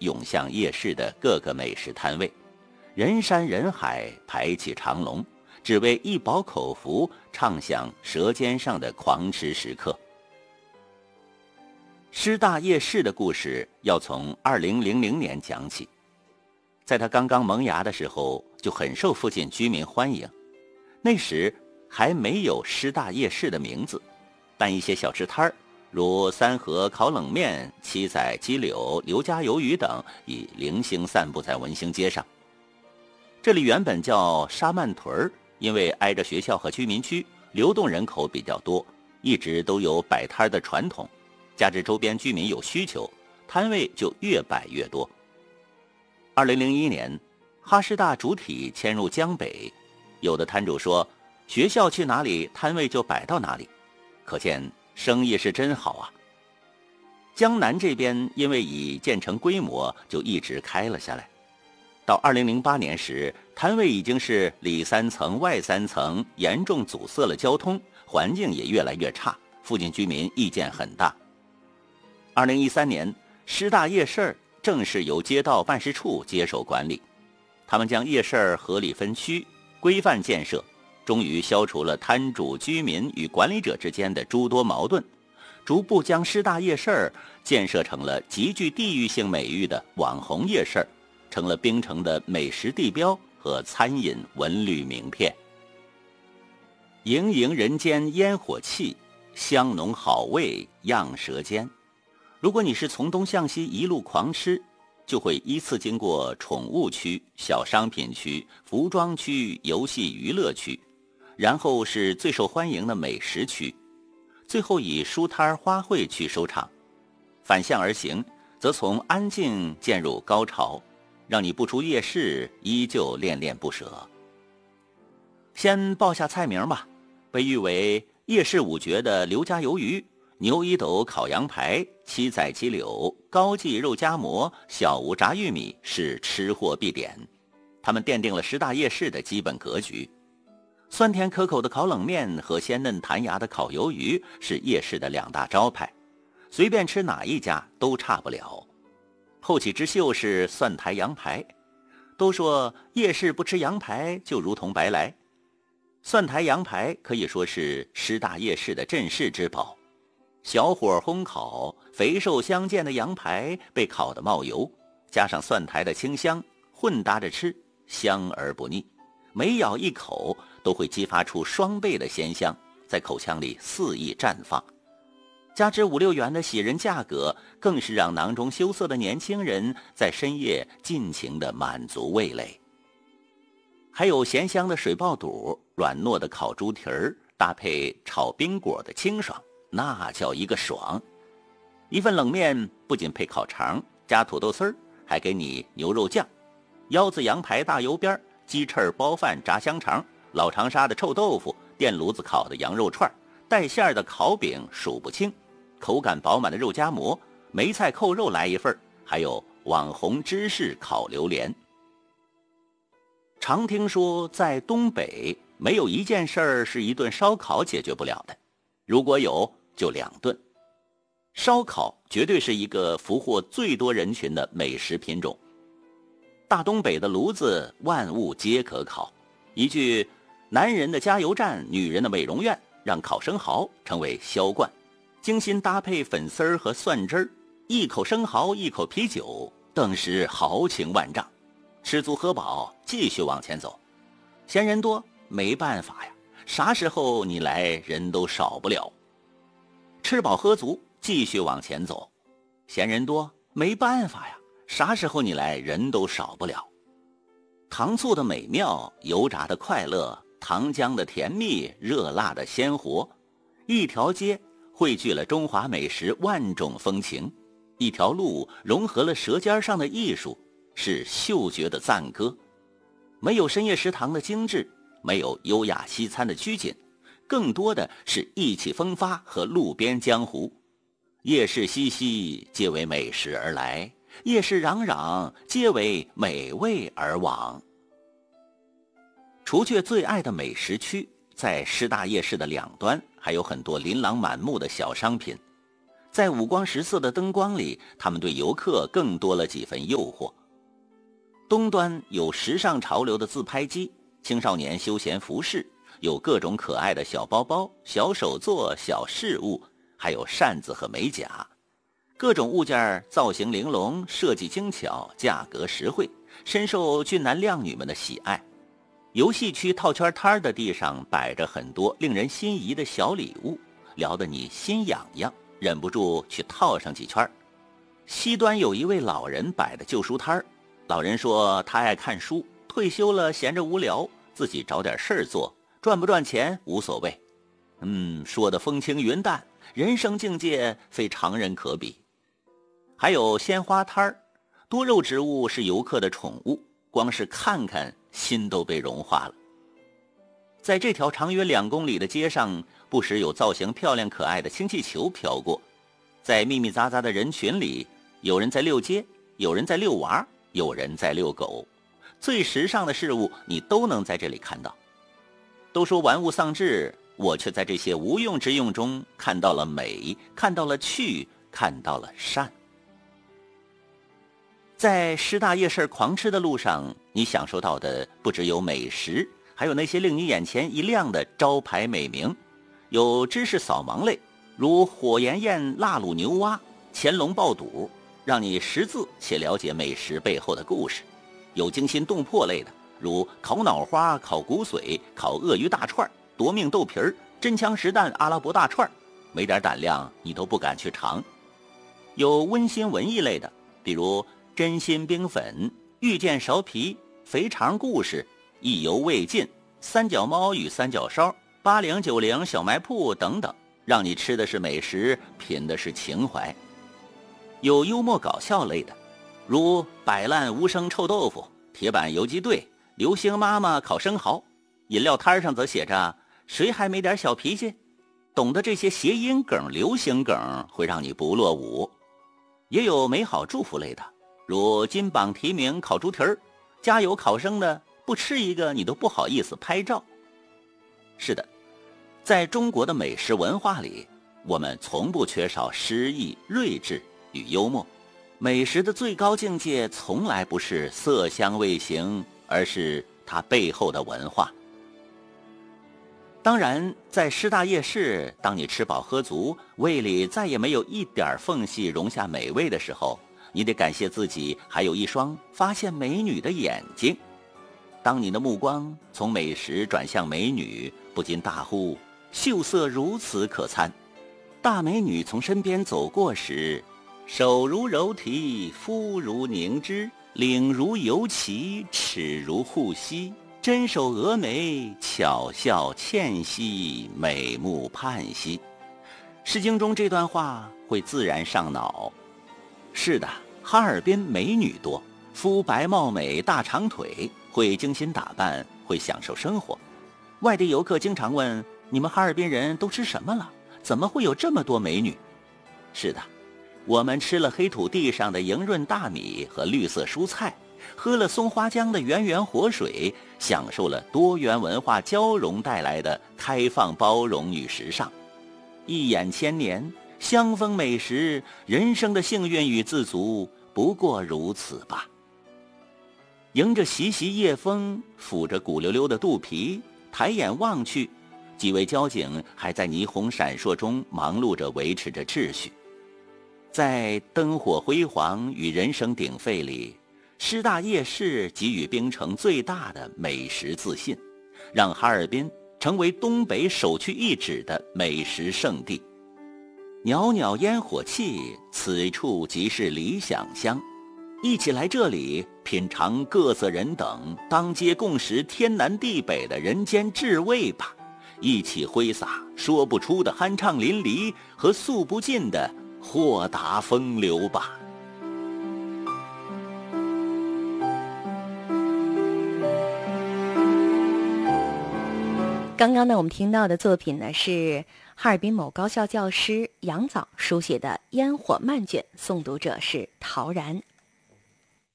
涌向夜市的各个美食摊位，人山人海，排起长龙，只为一饱口福，畅享舌尖上的狂吃时刻。师大夜市的故事要从2000年讲起。在它刚刚萌芽的时候，就很受附近居民欢迎。那时还没有师大夜市的名字，但一些小吃摊儿，如三和烤冷面、七仔鸡柳、刘家鱿鱼等，已零星散布在文兴街上。这里原本叫沙曼屯，因为挨着学校和居民区，流动人口比较多，一直都有摆摊的传统，加之周边居民有需求，摊位就越摆越多。2001年，哈师大主体迁入江北，有的摊主说，学校去哪里，摊位就摆到哪里，可见生意是真好啊。江南这边因为已建成规模，就一直开了下来。到2008年时，摊位已经是里3层外3层，严重阻塞了交通，环境也越来越差，附近居民意见很大。2013年，师大夜市正式由街道办事处接手管理，他们将夜市合理分区，规范建设，终于消除了摊主、居民与管理者之间的诸多矛盾，逐步将师大夜市建设成了极具地域性美誉的网红夜市，成了槟城的美食地标和餐饮文旅名片。盈盈人间烟火气，香浓好味样舌尖。如果你是从东向西一路狂吃，就会依次经过宠物区、小商品区、服装区、游戏娱乐区，然后是最受欢迎的美食区，最后以书摊花卉区收场。反向而行，则从安静渐入高潮，让你不出夜市依旧恋恋不舍。先报下菜名吧，被誉为夜市五绝的刘家鱿鱼、牛一斗烤羊排、七仔鸡柳、高记肉夹馍、小吴炸玉米是吃货必点，他们奠定了师大夜市的基本格局。酸甜可口的烤冷面和鲜嫩弹牙的烤鱿鱼是夜市的2大招牌，随便吃哪一家都差不了。后起之秀是蒜苔羊排，都说夜市不吃羊排就如同白来。蒜苔羊排可以说是师大夜市的镇市之宝。小火烘烤，肥瘦相间的羊排被烤得冒油，加上蒜苔的清香，混搭着吃，香而不腻。每咬一口都会激发出双倍的鲜香，在口腔里肆意绽放。加之5、6元的喜人价格，更是让囊中羞涩的年轻人在深夜尽情地满足味蕾。还有咸香的水爆肚，软糯的烤猪蹄儿，搭配炒冰果的清爽，那叫一个爽。一份冷面不仅配烤肠加土豆丝儿，还给你牛肉酱、腰子羊排大油边、鸡翅包饭炸香肠、老长沙的臭豆腐、电炉子烤的羊肉串、带馅的烤饼数不清，口感饱满的肉夹馍，梅菜扣肉来一份，还有网红芝士烤榴莲。常听说在东北没有一件事儿是一顿烧烤解决不了的，如果有就2顿。烧烤绝对是一个俘获最多人群的美食品种。大东北的炉子万物皆可烤，一句男人的加油站，女人的美容院，让烤生蚝成为销冠。精心搭配粉丝儿和蒜汁儿，一口生蚝一口啤酒，顿时豪情万丈。吃足喝饱，继续往前走。嫌人多没办法呀，啥时候你来人都少不了。吃饱喝足，继续往前走。嫌人多没办法呀，啥时候你来人都少不了。糖醋的美妙，油炸的快乐，糖浆的甜蜜，热辣的鲜活。一条街汇聚了中华美食万种风情，一条路融合了舌尖上的艺术，是嗅觉的赞歌。没有深夜食堂的精致，没有优雅西餐的拘谨，更多的是意气风发和路边江湖。夜市熙熙，皆为美食而来；夜市攘攘，皆为美味而往。除却最爱的美食区，在师大夜市的2端还有很多琳琅满目的小商品。 在五光十色的灯光里，他们对游客更多了几分诱惑。东端有时尚潮流的自拍机，青少年休闲服饰，有各种可爱的小包包、小手作、小饰物，还有扇子和美甲。各种物件造型玲珑，设计精巧，价格实惠，深受俊男靓女们的喜爱。游戏区套圈摊的地上摆着很多令人心仪的小礼物，聊得你心痒痒，忍不住去套上几圈。西端有一位老人摆的旧书摊，老人说他爱看书，退休了闲着无聊，自己找点事儿做，赚不赚钱无所谓。说得风轻云淡，人生境界非常人可比。还有鲜花摊儿，多肉植物是游客的宠物，光是看看心都被融化了。在这条长约2公里的街上，不时有造型漂亮可爱的氢气球飘过。在密密匝匝的人群里，有人在遛街，有人在遛娃，有人在遛狗。最时尚的事物你都能在这里看到。都说玩物丧志，我却在这些无用之用中看到了美，看到了趣，看到了善。在师大夜市狂吃的路上，你享受到的不只有美食，还有那些令你眼前一亮的招牌美名。有知识扫盲类，如火焰焰辣卤牛蛙、乾隆爆肚，让你识字且了解美食背后的故事。有惊心动魄类的，如烤脑花、烤骨髓、烤鳄鱼大串、夺命豆皮儿、真枪实弹阿拉伯大串，没点胆量你都不敢去尝。有温馨文艺类的，比如真心冰粉、遇见苕皮、肥肠故事、意犹未尽、三脚猫与三脚烧、8090小卖铺等等，让你吃的是美食，品的是情怀。有幽默搞笑类的，如摆烂无声臭豆腐、铁板游击队、流星妈妈烤生蚝。饮料摊上则写着谁还没点小脾气。懂得这些谐音梗、流行梗，会让你不落伍。也有美好祝福类的，如金榜题名烤猪蹄儿，加油考生的，不吃一个你都不好意思拍照。是的，在中国的美食文化里，我们从不缺少诗意、睿智与幽默。美食的最高境界从来不是色香味形，而是它背后的文化。当然，在师大夜市，当你吃饱喝足，胃里再也没有一点缝隙容下美味的时候，你得感谢自己还有一双发现美女的眼睛。当你的目光从美食转向美女，不禁大呼秀色如此可餐。大美女从身边走过时，手如柔荑，肤如凝脂，领如油旗，齿如护膝，珍首蛾眉，巧笑倩兮，美目盼兮。诗经中这段话会自然上脑。是的，哈尔滨美女多，肤白貌美，大长腿，会精心打扮，会享受生活。外地游客经常问，你们哈尔滨人都吃什么了？怎么会有这么多美女？是的，我们吃了黑土地上的莹润大米和绿色蔬菜，喝了松花江的源源活水，享受了多元文化交融带来的开放包容与时尚。一眼千年，香风美食，人生的幸运与自足不过如此吧。迎着习习夜风，抚着鼓溜溜的肚皮，抬眼望去，几位交警还在霓虹闪烁中忙碌着维持着秩序。在灯火辉煌与人声鼎沸里，师大夜市给予冰城最大的美食自信，让哈尔滨成为东北首屈一指的美食圣地。袅袅烟火气，此处即是理想乡。一起来这里品尝各色人等当街共食天南地北的人间至味吧，一起挥洒说不出的酣畅淋漓和诉不尽的豁达风流吧。 刚刚呢，我们听到的作品呢是哈尔滨某高校教师杨枣书写的《烟火漫卷》，诵读者是陶然。